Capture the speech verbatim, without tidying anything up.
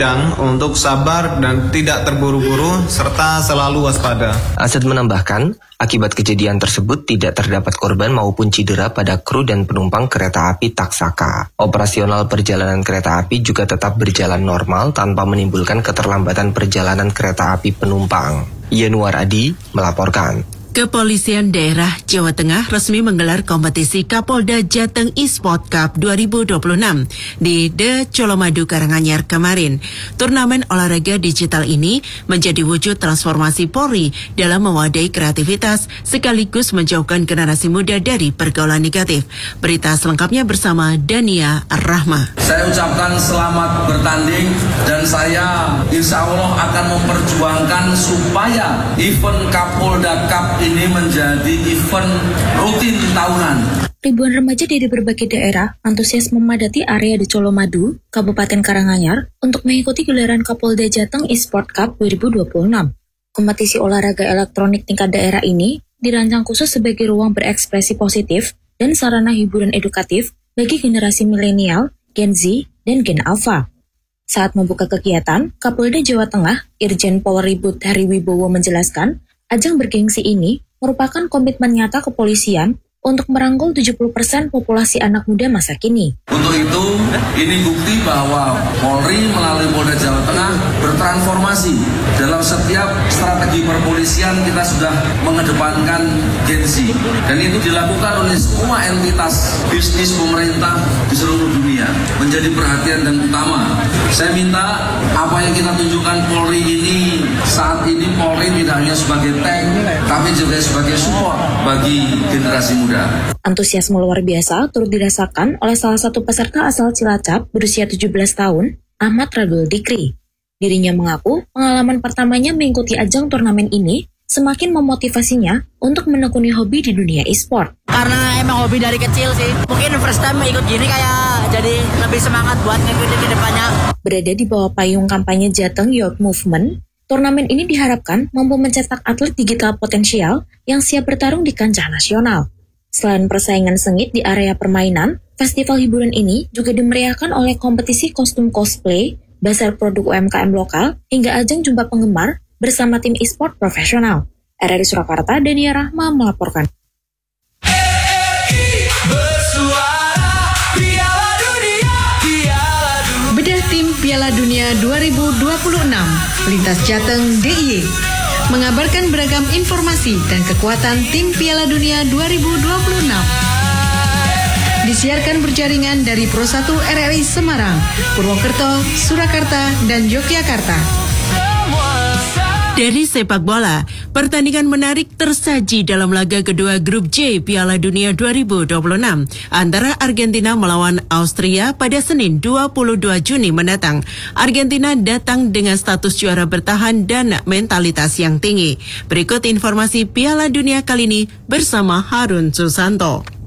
sidang untuk sabar dan tidak terburu-buru serta selalu waspada. Asad menambahkan, akibat kejadian tersebut tidak terdapat korban maupun cedera pada kru dan penumpang kereta api Taksaka. Operasional perjalanan kereta api juga tetap berjalan normal tanpa menimbulkan keterlambatan perjalanan kereta api penumpang. Yanuar Adi melaporkan. Kepolisian Daerah Jawa Tengah resmi menggelar kompetisi Kapolda Jateng eSport Cup dua ribu dua puluh enam di The Colomadu Karanganyar kemarin. Turnamen olahraga digital ini menjadi wujud transformasi Polri dalam mewadai kreativitas sekaligus menjauhkan generasi muda dari pergaulan negatif. Berita selengkapnya bersama Dania Rahma. Saya ucapkan selamat bertanding dan saya insya Allah akan memperjuangkan supaya event Kapolda Cup ini menjadi event rutin tahunan. Ribuan remaja dari berbagai daerah antusias memadati area di Colomadu, Kabupaten Karanganyar, untuk mengikuti gelaran Kapolda Jateng eSport Cup dua ribu dua puluh enam. Kompetisi olahraga elektronik tingkat daerah ini dirancang khusus sebagai ruang berekspresi positif dan sarana hiburan edukatif bagi generasi milenial, Gen Z, dan Gen Alpha. Saat membuka kegiatan, Kapolda Jawa Tengah, Irjen Polribut Hariwibowo menjelaskan, ajang bergengsi ini merupakan komitmen nyata kepolisian untuk merangkul tujuh puluh persen populasi anak muda masa kini. Untuk itu, ini bukti bahwa Polri melalui Polda Jawa Tengah bertransformasi. Dalam setiap strategi perpolisian kita sudah mengedepankan Gen Z. Dan itu dilakukan oleh semua entitas bisnis pemerintah di seluruh dunia. Menjadi perhatian dan utama. Saya minta apa yang kita tunjukkan Polri ini, saat ini Polri tidak hanya sebagai tank, tapi juga sebagai support bagi generasi muda. Antusiasme luar biasa turut dirasakan oleh salah satu peserta asal Cilacap berusia tujuh belas tahun, Ahmad Radul Dikri. Dirinya mengaku pengalaman pertamanya mengikuti ajang turnamen ini semakin memotivasinya untuk menekuni hobi di dunia e-sport. Karena emang hobi dari kecil sih. Mungkin first time ikut gini kayak jadi lebih semangat buat ngikutin di depannya. Berada di bawah payung kampanye Jateng Youth Movement, turnamen ini diharapkan mampu mencetak atlet digital potensial yang siap bertarung di kancah nasional. Selain persaingan sengit di area permainan, festival hiburan ini juga dimeriahkan oleh kompetisi kostum cosplay, bazar produk U M K M lokal, hingga ajang jumpa penggemar bersama tim e-sport profesional. R R I Surakarta, Dania Rahma melaporkan. Bedah tim Piala Dunia dua ribu dua puluh enam, Lintas Jateng D I Y. Mengabarkan beragam informasi dan kekuatan tim Piala Dunia dua ribu dua puluh enam. Disiarkan berjaringan dari Pro satu R R I Semarang, Purwokerto, Surakarta, dan Yogyakarta. Dari sepak bola, pertandingan menarik tersaji dalam laga kedua Grup J Piala Dunia dua ribu dua puluh enam antara Argentina melawan Austria pada Senin dua puluh dua Juni mendatang. Argentina datang dengan status juara bertahan dan mentalitas yang tinggi. Berikut informasi Piala Dunia kali ini bersama Harun Susanto.